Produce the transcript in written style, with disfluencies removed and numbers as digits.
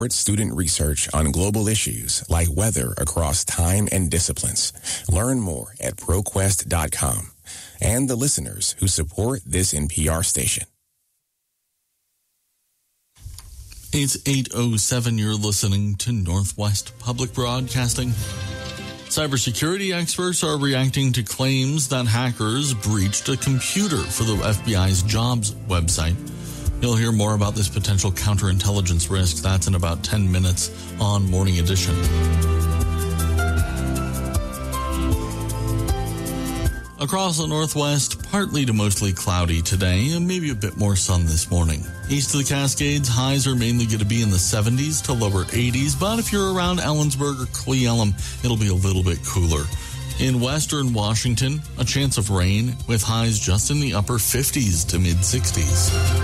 Student research on global issues like weather across time and disciplines. Learn more at ProQuest.com. And the listeners who support this NPR station. It's 8:07. You're listening to Northwest Public Broadcasting. Cybersecurity experts are reacting to claims that hackers breached a computer for the FBI's jobs website. You'll hear more about this potential counterintelligence risk. That's in about 10 minutes on Morning Edition. Across the Northwest, partly to mostly cloudy today, and maybe a bit more sun this morning. East of the Cascades, highs are mainly going to be in the 70s to lower 80s, but if you're around Ellensburg or Cle Elum, it'll be a little bit cooler. In western Washington, a chance of rain with highs just in the upper 50s to mid 60s.